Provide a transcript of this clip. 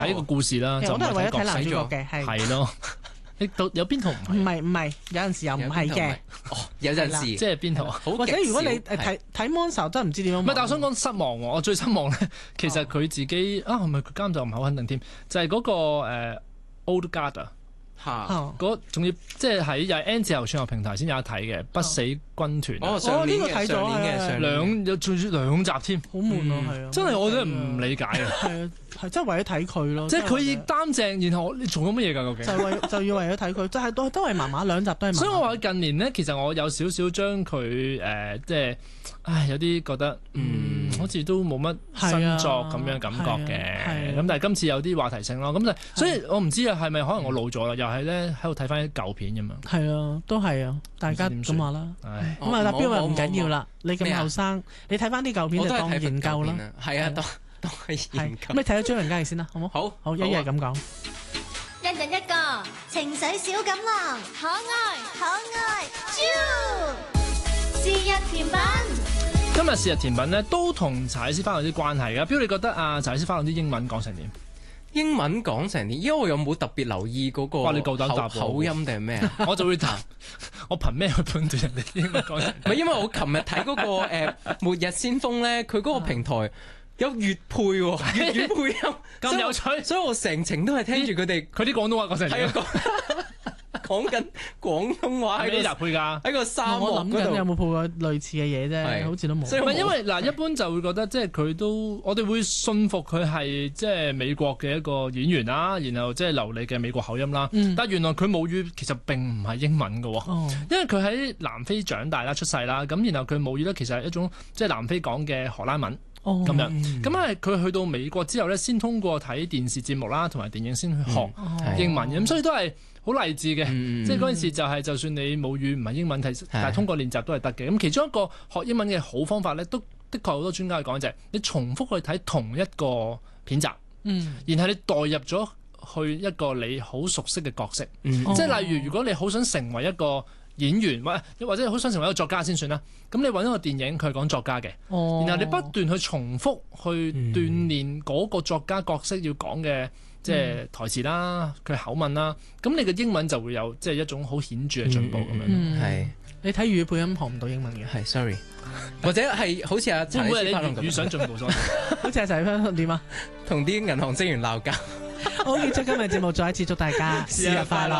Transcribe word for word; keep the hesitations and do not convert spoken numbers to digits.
睇個故事啦，就我都係為咗睇男主角嘅，係係咯。你到有邊套唔唔係唔係？有陣時又唔係嘅。 哦，有陣時即係邊套啊？ 或者如果你誒睇睇 Monster 真係唔知點樣。 唔係，但我想講失望喎。我最失望咧，其實佢自己啊，係咪佢監製唔係好肯定添？就係嗰個誒 Old Guard 啊。 嚇！ 嗰仲要即係喺又係 N 字頭串流平台先有得睇嘅《不死軍團》。 哦，上年嘅上年嘅兩有仲要兩集添， 好悶啊，係啊！ 真係我都唔理解啊！ 係啊，係真係為咗睇佢咯。 即係佢擔正，然後你做咗乜嘢㗎？究竟就為就要為咗睇佢，就係都都係麻麻兩集都係麻麻。 所以我話近年咧，其實我有少少將佢誒即係唉有啲覺得嗯好似都冇乜新作咁樣感覺嘅。咁但係今次有啲話題性咯。咁就所以我唔知啊，係咪可能我老咗啦？又係咧喺度睇翻啲舊片咁樣。係啊，都係啊，大家咁話啦。咁啊，達標啊唔緊要啦。你咁後生，你睇翻啲舊片就當研究啦。 係啊，當當係研究。 咁你睇咗張良佳先啦，好冇？ 好， 好，一一係咁講。 一人一個情緒小錦囊，可愛可愛，啾！是日甜品。 今日是日甜品咧，都同查理斯花有啲關係嘅。標，你覺得啊，查理斯花有啲英文講成點？ 英文講成點？因為我有冇特別留意嗰個哇你夠膽答口音定係咩啊？ 我就會答，我憑咩去判斷人哋英文講成？ 唔係，因為我琴日睇嗰個誒《末日先鋒》咧，佢嗰個平台有粵配喎，粵語配音咁有趣， 所以我成程都係聽住佢哋佢啲廣東話講成點。 講緊廣東話喺呢集配㗎， 喺個沙漠我諗緊有冇配過類似嘅嘢啫，好似都冇。 唔係因為嗱，一般就會覺得即係佢都，我哋會信服佢係即係美國嘅一個演員啦，然後即係流利嘅美國口音啦。嗯、但係原來佢母語其實並唔係英文㗎喎，哦、因為佢喺南非長大啦、出世啦，咁然後佢母語咧其實係一種即係南非講嘅荷蘭文。哦，咁樣，咁係佢去到美國之後咧，先通過睇電視節目啦，同埋電影先去學英文嘅，咁、嗯哦、所以都係好勵志嘅。嗯、即係嗰陣時就係，就算你母語唔係英文，但係通過練習都係得嘅。咁其中一個學英文嘅好方法咧，都的確好多專家去講就係，你重複去睇同一個片集，嗯、然後你代入咗去一個你好熟悉嘅角色，嗯、即係例如如果你好想成為一個演員或或者好想成為一個作家先算啦，咁你揾一個電影佢係講作家嘅，哦、然後你不斷去重複去鍛鍊嗰個作家角色要講嘅即係台詞啦，佢口吻啦，咁你嘅英文就會有即係一種好顯著嘅進步咁樣。係、 嗯嗯、你睇粵語配音學唔到英文嘅， 係 sorry，或者係好似阿陳會唔會你粵語想進步咗？ 好似阿陳生點啊？ 同啲銀行職員鬧交。 好，結束今日節目，再一次祝大家生日快樂。